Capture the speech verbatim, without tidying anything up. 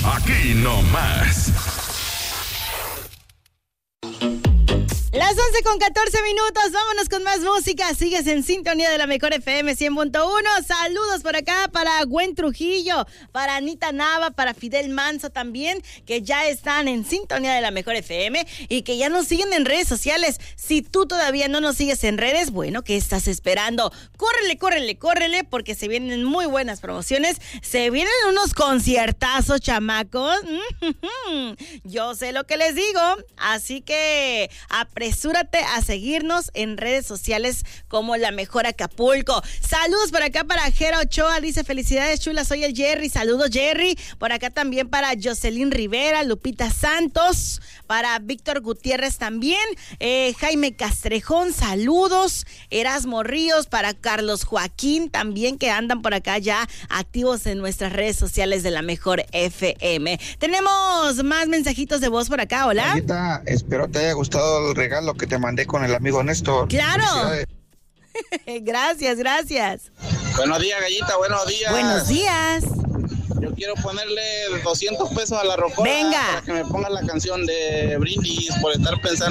aquí nomás. Las once con catorce minutos, vámonos con más música. Sigues en sintonía de la mejor F M cien punto uno. Saludos por acá para Gwen Trujillo, para Anita Nava, para Fidel Manso también, que ya están en sintonía de la mejor F M y que ya nos siguen en redes sociales. Si tú todavía no nos sigues en redes, bueno, ¿qué estás esperando? Córrele, córrele, córrele, porque se vienen muy buenas promociones. Se vienen unos conciertazos, chamacos. Yo sé lo que les digo, así que apresúrate a seguirnos en redes sociales como La Mejor Acapulco. Saludos por acá para Jera Ochoa, dice felicidades chula, soy el Jerry, saludos Jerry. Por acá también para Jocelyn Rivera, Lupita Santos, para Víctor Gutiérrez también, eh, Jaime Castrejón, saludos. Erasmo Ríos, para Carlos Joaquín también, que andan por acá ya activos en nuestras redes sociales de La Mejor F M. Tenemos más mensajitos de voz por acá, hola. Gallita, espero te haya gustado el regalo que te mandé con el amigo Néstor. ¡Claro! Gracias, gracias. Buenos días, Gallita, buenos días. Buenos días. Yo quiero ponerle doscientos pesos a la rocola. Venga. Para que me ponga la canción de Brindis por estar pensando